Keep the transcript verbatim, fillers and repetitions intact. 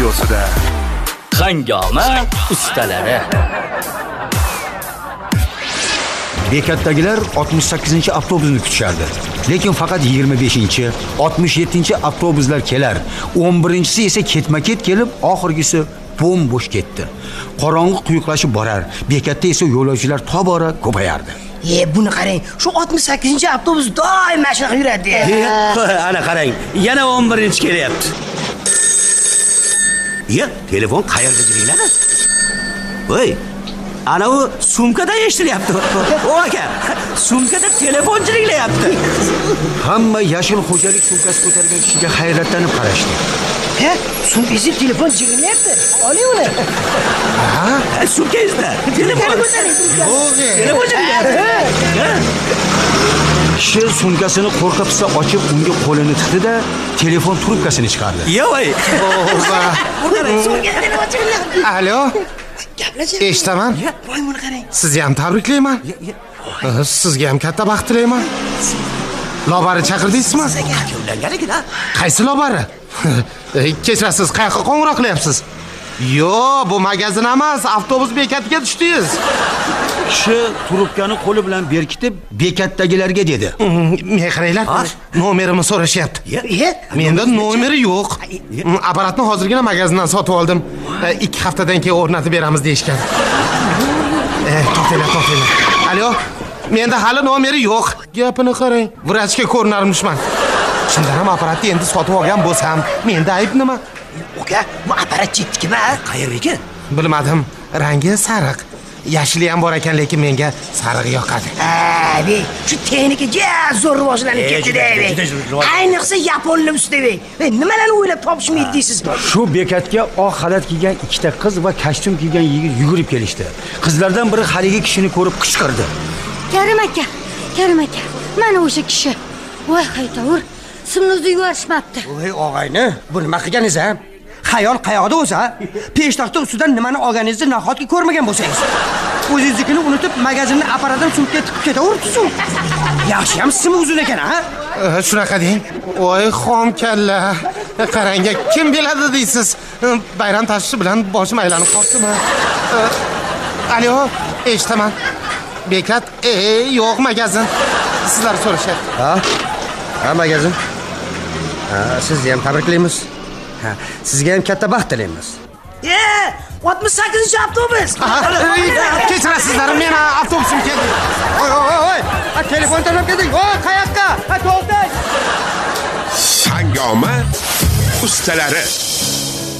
studiosida Hangoma ustalari. Bekatdagilar oltmish sakkizinchi avtobusni kutishardi. Lekin faqat yigirma beshinchi, oltmish yettinchi avtobuslar kelar. o'n birinchisi esa ketma-ket kelib, oxirgisi bo'm-bo'sh ketdi. Qorong'i quyuqlashib borar, bekatda esa yo'lovchilar tobora ko'payardi. E, buni qarang, shu oltmish sakkizinchi avtobus doim mashina yuradi. Ana qarang, yana o'n birinchi kelyapti. Ya, telefon qayerda jiringlar? Voy, ana u sumkada eshitilyapti. O aka, sumkada telefon jiringlayapti. Hamma yashil xo'jalik sumkasi ko'targan kishiga hayratlanib qarashdi. Ha, sumkasi telefon jiringlayapti. Oling uni. Ha, sumkangizda telefon. Telefon jiringlayapti. Kishi sumkasini qo'rqa-pisa ochib, unga qo'lini tiqdi-da, telefon trubkasini chiqardi. Yo'y. Sumkada telefon jiringlayapti. Alo. Gaplashing. Eshitaman. Voy, buni qarang. Sizni ham tabriklayman. Sizga ham katta baxt tilayman. Lobari chaqirdingizmi? Kimlangan-a? Qaysi lobari? Kechirasiz, qayoqqa qo'ng'iroq qilyapsiz? Yo'q, bu magazin emas, avtobus bekatiga tushdingiz. Kishi trubkani qo'li bilan berkitib, bekatdagilarga dedi. Men qaranglar, nomerimni so'rashyapti. E, Menda nomeri yo'q. Apparatni hozirgina magazindan sotib oldim. ikki haftadan keyin o'rnatib beramiz deyishgan. Eh, to'xtanglar, to'xtanglar. Alo, menda hali nomeri yo'q. Gapini qarang. Vrachga ko'rinarmishman. Chindan ham apparatni endi sotib olgan bo'lsam, menda ayb nima? Uka, bu apparat chetdikmi? Qayerga? Bilmadim. Rangi sariq. Yashili ham bor ekan, lekin menga sariq yoqadi. Abi, shu texnika juda zo'r rivojlanib ketdi-da. Ayniqsa yaponlar ustida. Nimalarni o'ylab topishmaydi deysiz? Shu bekatga oq xalat kiygan ikkita qiz va kostyum kiygan yigit yugurib kelishdi. Qizlardan biri haligi kishini ko'rib qichqirdi. Karim aka, Karim aka, mana o'sha kishi. Voy haytovur, simni yuvarishmabdi. Voy og'ayni, bu nima qilganingiz ha? Xayol qayoqda o'zi? Peshtaxta ustidan nimani olganingizni nahotki ko'rmagan bo'lsangiz. O'zingiznikini unutib, magazinni apparatdan sumkaga tiqib ketaveribsiz. Yaxshi ham sim uzun ekan, ha? Shunaqa deng. Voy xom kalla. Qaranga, kim biladi deysiz? Bayram tashvishi bilan boshim aylanib qolibdi-mi? Alo, eshitaman. Bekat, ey, yo'q magazin. Sizlar so'rashyapti. Ha? Ha, magazin. Ha, sizni ham tabriklaymiz. Ha, sizga ham katta baxt tilaymiz. E, oltmish sakkizinchi avtobus. Kechirasizlar, meni avtobusim keldi. Voy, voy, voy. Ha, telefon tashlab kelding. Voy, qayoqqa? Ha, to'xtang. Hangoma ustalari.